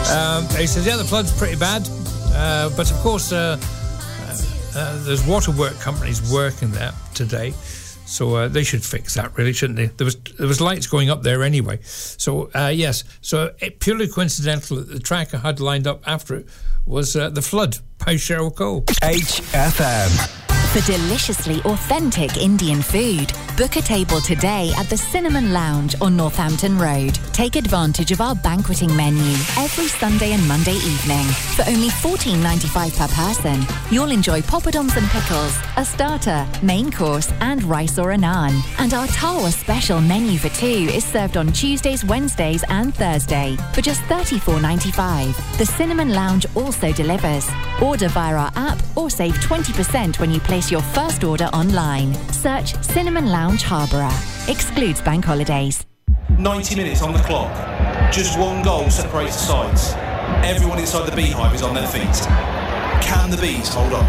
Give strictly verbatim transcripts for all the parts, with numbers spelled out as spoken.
Um, he says, yeah, the flood's pretty bad. Uh, but, of course, uh, uh, uh, there's waterwork companies working there today. So uh, they should fix that, really, shouldn't they? There was there was lights going up there anyway. So, uh, yes. So, it, purely coincidental that the track I had lined up after it was uh, The Flood by Cheryl Cole. H F M. For deliciously authentic Indian food, book a table today at the Cinnamon Lounge on Northampton Road. Take advantage of our banqueting menu every Sunday and Monday evening. For only fourteen ninety-five per person, you'll enjoy poppadoms and pickles, a starter, main course and rice or a naan. And our Tawa special menu for two is served on Tuesdays, Wednesdays and Thursday for just thirty-four ninety-five. The Cinnamon Lounge also delivers. Order via our app or save twenty percent when you place your first order online. Search Cinnamon Lounge Harborough. Excludes bank holidays. ninety minutes on the clock. Just one goal separates the sides. Everyone inside the Beehive is on their feet. Can the Bees hold on?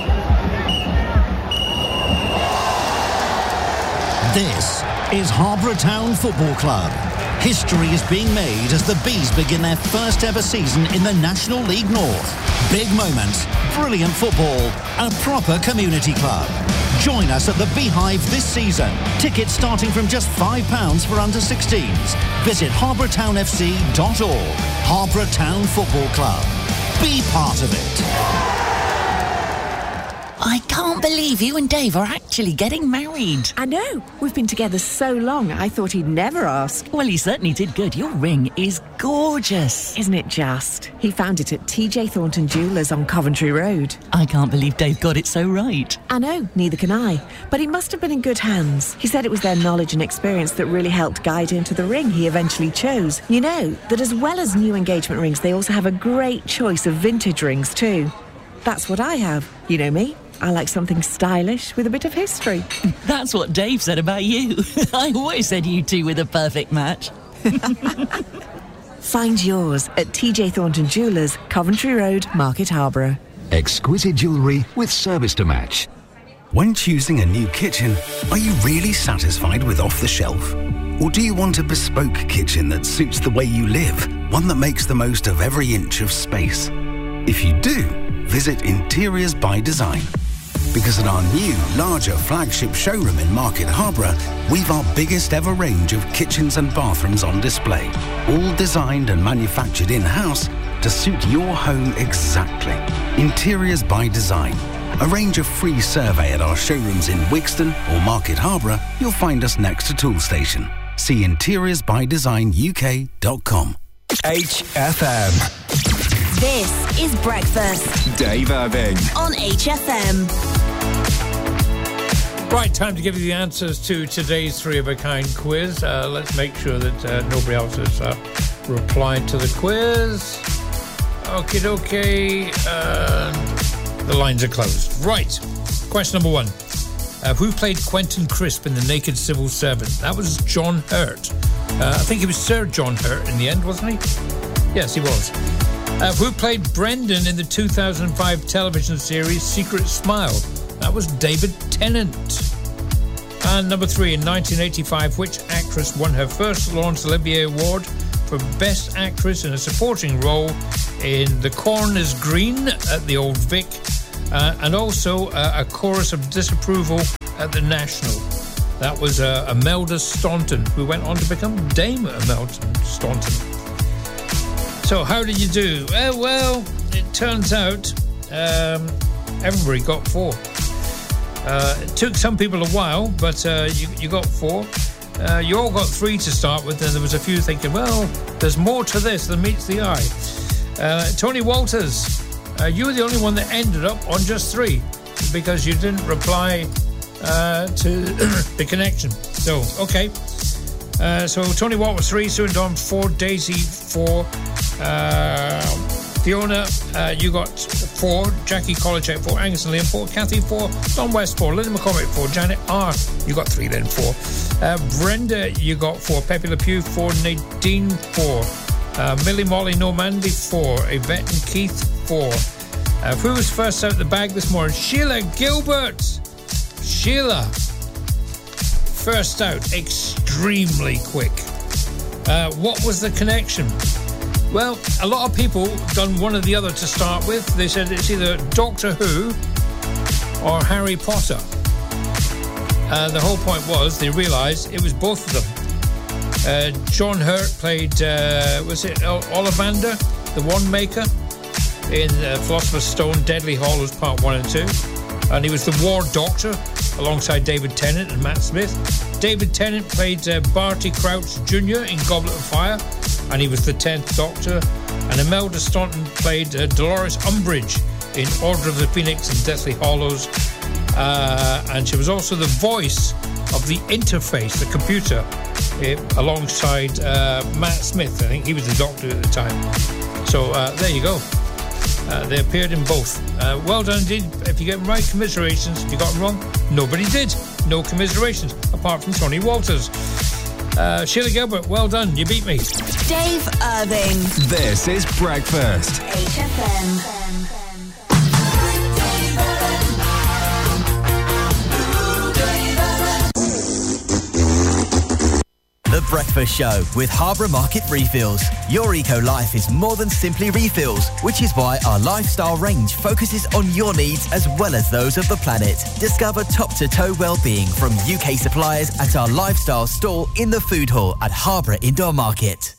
This is Harborough Town Football Club. History is being made as the Bees begin their first ever season in the National League North. Big moments, brilliant football, a proper community club. Join us at the Beehive this season. Tickets starting from just five pounds for under sixteens. Visit harborough town f c dot org. Harborough Town Football Club. Be part of it. I can't believe you and Dave are actually getting married. I know. We've been together so long, I thought he'd never ask. Well, he certainly did good. Your ring is gorgeous. Isn't it just? He found it at T J Thornton Jewellers on Coventry Road. I can't believe Dave got it so right. I know, neither can I. But he must have been in good hands. He said it was their knowledge and experience that really helped guide him to the ring he eventually chose. You know, that as well as new engagement rings, they also have a great choice of vintage rings too. That's what I have. You know me. I like something stylish with a bit of history. That's what Dave said about you. I always said you two were the perfect match. Find yours at T J Thornton Jewellers, Coventry Road, Market Harborough. Exquisite jewellery with service to match. When choosing a new kitchen, are you really satisfied with off the shelf? Or do you want a bespoke kitchen that suits the way you live? One that makes the most of every inch of space? If you do, visit Interiors by Design. Because at our new, larger flagship showroom in Market Harborough, we've our biggest ever range of kitchens and bathrooms on display, all designed and manufactured in-house to suit your home exactly. Interiors by Design. Arrange a free survey at our showrooms in Wigston or Market Harborough. You'll find us next to Toolstation. See interiors by design u k dot com. H F M. This is Breakfast. Dave Irving. On H F M. Right, time to give you the answers to today's Three of a Kind quiz. Uh, let's make sure that uh, nobody else has uh, replied to the quiz. Okie dokie. Uh, the lines are closed. Right, question number one. Uh, who played Quentin Crisp in The Naked Civil Servant? That was John Hurt. Uh, I think he was Sir John Hurt in the end, wasn't he? Yes, he was. Uh, who played Brendan in the two thousand five television series Secret Smile? That was David Tennant. And number three, in nineteen eighty-five, which actress won her first Laurence Olivier Award for Best Actress in a Supporting Role in The Corn is Green at the Old Vic, uh, and also uh, a Chorus of Disapproval at the National? That was uh, Imelda Staunton, who went on to become Dame Imelda Staunton. So how did you do? Uh, well, it turns out um, everybody got four. Uh, it took some people a while, but uh, you, you got four. Uh, you all got three to start with, and there was a few thinking, well, there's more to this than meets the eye. Uh, Tony Walters, uh, you were the only one that ended up on just three because you didn't reply uh, to the connection. So, okay. Uh, so Tony Walters three, Sue and Don four, Daisy four, uh, Fiona, uh, you got four, Jackie Kolacek four, Angus and Liam four, Kathy four, Don West four, Linda McCormick four, Janet R, you got three then four, uh, Brenda, you got four, Pepe Le Pew four, Nadine four, uh, Millie Molly Normandy four, Yvette and Keith four. Uh, who was first out the bag this morning? Sheila Gilbert. Sheila. First out, extremely quick. Uh, what was the connection? Well, a lot of people done one or the other to start with. They said it's either Doctor Who or Harry Potter. And the whole point was they realised it was both of them. Uh, John Hurt played, uh, was it Ollivander, the Wand Maker, in uh, Philosopher's Stone, Deadly Hallows Part one and two. And he was the War Doctor alongside David Tennant and Matt Smith. David Tennant played uh, Barty Crouch Junior in Goblet of Fire, and he was the tenth Doctor. And Imelda Staunton played uh, Dolores Umbridge in Order of the Phoenix and Deathly Hallows. Uh, and she was also the voice of the interface, the computer, uh, alongside uh, Matt Smith. I think he was the Doctor at the time. So uh, there you go. Uh, they appeared in both. Uh, well done indeed. If you get them right, commiserations. If you got them wrong, nobody did. No commiserations, apart from Tony Walters. Uh, Sheila Gilbert, well done. You beat me. Dave Irving. This is Breakfast. H F M. The Breakfast Show with Harbour Market Refills. Your eco-life is more than simply refills, which is why our lifestyle range focuses on your needs as well as those of the planet. Discover top-to-toe well-being from U K suppliers at our lifestyle store in the food hall at Harbour Indoor Market.